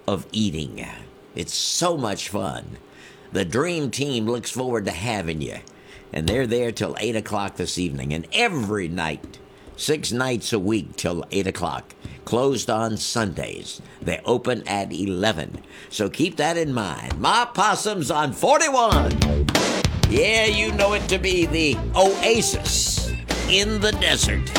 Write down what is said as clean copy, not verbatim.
of eating. It's so much fun. The Dream Team looks forward to having you. And they're there till 8 o'clock this evening. And every night, 6 nights a week till 8 o'clock. Closed on Sundays. They open at 11. So keep that in mind. Ma Possums on 41. Yeah, you know it to be the oasis in the desert.